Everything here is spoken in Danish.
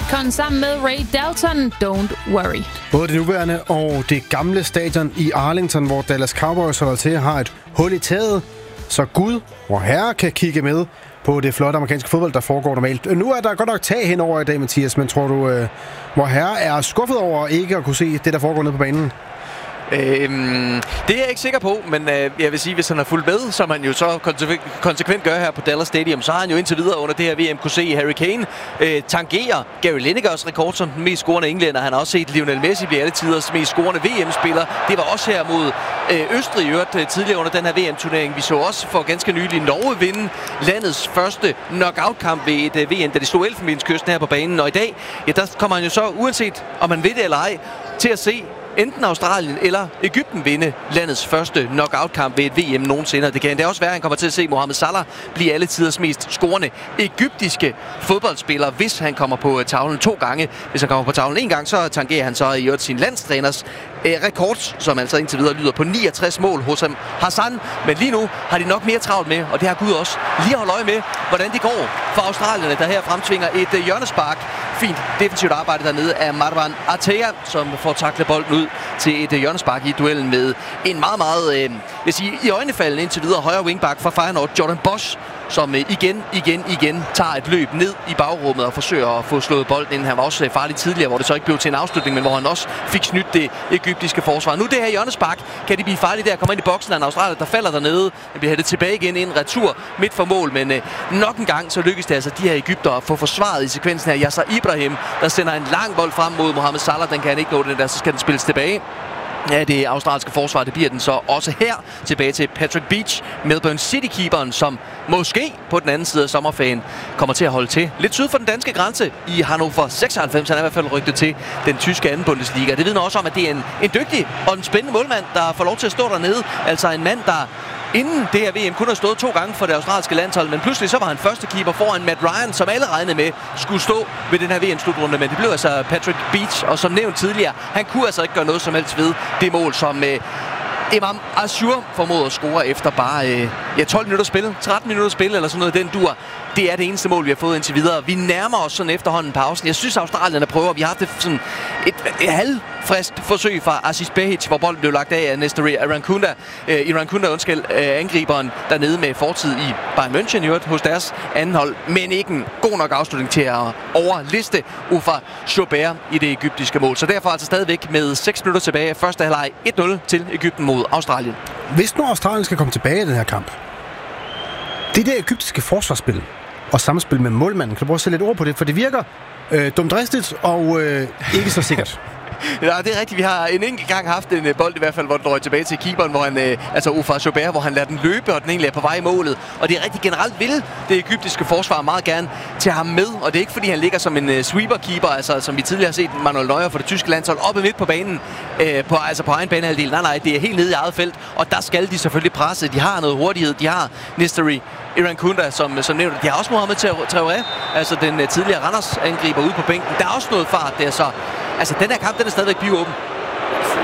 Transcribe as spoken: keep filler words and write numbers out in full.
Akon sammen med Ray Dalton, Don't Worry. Både det nuværende og det gamle stadion i Arlington, hvor Dallas Cowboys holder til, har et hul i taget, så Gud og Herre kan kigge med på det flotte amerikanske fodbold, der foregår normalt. Nu er der godt nok tag henover i dag, Mathias, men tror du, øh, hvor Herre er skuffet over ikke at kunne se det, der foregår nede på banen? Øhm, det er jeg ikke sikker på, men øh, jeg vil sige, hvis han har fulgt med, som han jo så konsekvent, konsekvent gør her på Dallas Stadium, så har han jo indtil videre under det her V M kunne se Harry Kane øh, tangere Gary Linekers rekord som den mest scorende englænder. Han har også set Lionel Messi blive alle tiders mest scorende V M-spiller. Det var også her mod øh, Østrig i øvrigt, øh, tidligere under den her V M-turnering. Vi så også for ganske nylig Norge vinde landets første knockout-kamp ved et øh, V M, da de slog Elfenbenskysten her på banen. Og i dag, ja, der kommer han jo så, uanset om man ved det eller ej, til at se enten Australien eller Egypten vinde landets første knockout-kamp ved et V M nogensinde. Det kan endda også være, at han kommer til at se Mohamed Salah blive alle tiders mest scorende egyptiske fodboldspiller, hvis han kommer på tavlen to gange. Hvis han kommer på tavlen en gang, så tangerer han så i øvrigt sin landstræners eh, rekord, som altså indtil videre lyder på niogtres mål hos ham Hassan. Men lige nu har de nok mere travlt med, og det har Gud også, lige at holde øje med, hvordan det går for australierne, der her fremtvinger et uh, hjørnespark. Fint defensivt arbejde dernede af Marwan Atea, som får taklet bolden ud til et hjørnespark i duellen med en meget, meget, øh, jeg sige, i øjnefaldende indtil videre højre wingback fra Feyenoord, Jordan Bosch, som øh, igen, igen, igen tager et løb ned i bagrummet og forsøger at få slået bolden ind. Han var også øh, farlig tidligere, hvor det så ikke blev til en afslutning, men hvor han også fik snydt det egyptiske forsvar. Nu det her hjørnespark, kan de blive farlige der, kommer ind i boksen af en australier, der falder dernede. Den bliver hættet tilbage igen, en retur midt for mål, men øh, nok en gang så lykkes det altså de her egypter at få forsvaret i sekvensen her. Yasser Ibrahim, der sender en lang bold frem mod Mohamed Salah, den kan han ikke nå den der, så skal den spilles tilbage. Ja, det australske forsvar, det bliver den så også her. Tilbage til Patrick Beach, Melbourne City-keeperen, som måske på den anden side af sommerferien kommer til at holde til lidt syd for den danske grænse i Hannover seksoghalvfems. Han er i hvert fald rygtet til den tyske anden Bundesliga. Det vidner også om, at det er en, en dygtig og en spændende målmand, der får lov til at stå dernede. Altså en mand, der inden det her V M kun har stået to gange for det australske landshold, men pludselig så var han første keeper foran Matt Ryan, som alle regnede med skulle stå ved den her V M-slutrunde, men det blev altså Patrick Beach, og som nævnt tidligere, han kunne altså ikke gøre noget som helst ved det mål, som øh, Imam Ashur formåede at score efter bare øh, ja, tolv minutter spil, tretten minutter spil eller sådan noget, den dur. Det er det eneste mål, vi har fået indtil videre. Vi nærmer os sådan efterhånden pausen. Jeg synes, Australierne prøver. Vi har haft et, sådan et, et halvfrist forsøg fra Aziz Behic, hvor bolden blev lagt af af Nestor Irankunda. Øh, Irankunda, undskyld, øh, angriberen dernede med fortid i Bayern München, jo, hos deres anden hold. Men ikke en god nok afslutning til at overliste Ufa Joubert i det egyptiske mål. Så derfor altså stadigvæk med seks minutter tilbage. Første halvleg et nul til Egypten mod Australien. Hvis nu Australien skal komme tilbage i den her kamp, det der egyptiske forsvarsspil og samspil med målmanden, kan du prøve at sætte lidt ord på det? For det virker øh, dumdristigt og øh, ikke så sikkert. Ja, det er rigtigt. Vi har en enkelt gang haft en bold i hvert fald, hvor den røg tilbage til keeperen, hvor han, øh, altså Ufa Joubert, hvor han lader den løbe, og den egentlig er på vej i målet. Og det er rigtig generelt vil det egyptiske forsvar meget gerne til ham med, og det er ikke fordi han ligger som en øh, sweeper-keeper, altså som vi tidligere har set Manuel Neuer for det tyske landshold, oppe midt på banen, øh, på, altså på egen banehalvdel. Nej, nej, det er helt nede i eget felt, og der skal de selvfølgelig presse. De har noget hurtighed, de har Nestori Irankunda, som, som nævnt. De har også Mohamed Traoré, altså den uh, tidligere Randers angriber ude på bænken. Der er også noget fart der, så altså den her kamp, den er stadigvæk pivåben.